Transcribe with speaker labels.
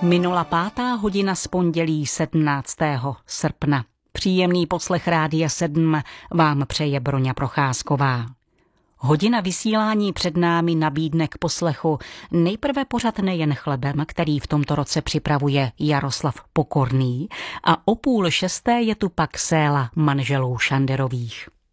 Speaker 1: Minula 5. z pondělí 17. srpna. Příjemný poslech Rádia 7 vám přeje Broňa Procházková. Hodina vysílání před námi nabídne k poslechu nejprve pořad Nejen chlebem, který v tomto roce připravuje Jaroslav Pokorný, a o 5:30 je tu pak séla manželů Šanderových.